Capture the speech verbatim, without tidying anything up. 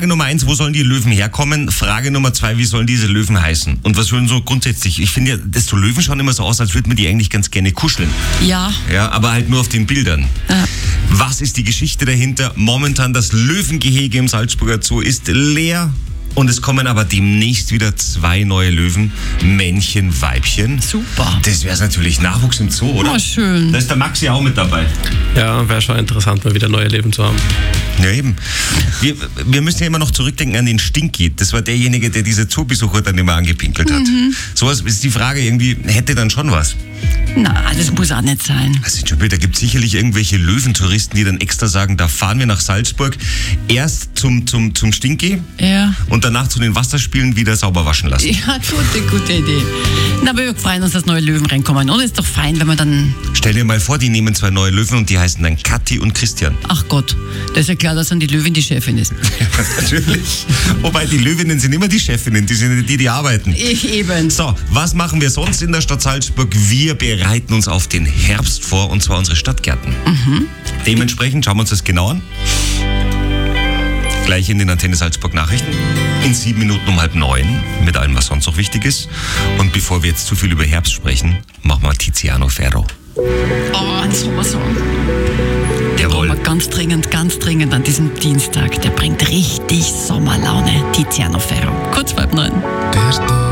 Frage Nummer eins, wo sollen die Löwen herkommen? Frage Nummer zwei, wie sollen diese Löwen heißen? Und was würden so grundsätzlich, ich finde ja, desto Löwen schauen immer so aus, als würden wir die eigentlich ganz gerne kuscheln. Ja. Ja, aber halt nur auf den Bildern. Ja. Was ist die Geschichte dahinter? Momentan das Löwengehege im Salzburger Zoo ist leer. Und es kommen aber demnächst wieder zwei neue Löwen, Männchen, Weibchen. Super. Das wäre natürlich Nachwuchs im Zoo, oder? Oh, schön. Da ist der Maxi auch mit dabei. Ja, wäre schon interessant, mal wieder neue Leben zu haben. Ja, eben. Wir, wir müssen ja immer noch zurückdenken an den Stinky. Das war derjenige, der diese Zoobesucher dann immer angepinkelt hat. Mhm. So was ist die Frage, irgendwie hätte dann schon was. Na, das muss auch nicht sein. Also, da gibt es sicherlich irgendwelche Löwentouristen, die dann extra sagen, da fahren wir nach Salzburg, erst zum, zum, zum Stinky Ja. und danach zu den Wasserspielen wieder sauber waschen lassen. Ja, gute, gute Idee. Na, aber wir freuen uns, dass neue Löwen reinkommen. Und es ist doch fein, wenn man dann... Stell dir mal vor, die nehmen zwei neue Löwen und die heißen dann Kathi und Christian. Ach Gott, das ist ja klar, dass dann die Löwin die Chefin ist. Ja, natürlich. Wobei die Löwinnen sind immer die Chefinnen, die sind die, die arbeiten. Ich eben. So, was machen wir sonst in der Stadt Salzburg? Wir bereiten uns auf den Herbst vor, und zwar unsere Stadtgärten. Mhm. Dementsprechend schauen wir uns das genau an. Gleich in den Antenne Salzburg Nachrichten. In sieben Minuten um halb neun. Mit allem, was sonst noch wichtig ist. Und bevor wir jetzt zu viel über Herbst sprechen, machen wir Tiziano Ferro. Oh, ein Sommersong. Den Jawohl. brauchen wir ganz dringend, ganz dringend an diesem Dienstag. Der bringt richtig Sommerlaune. Tiziano Ferro. Kurz vor halb neun.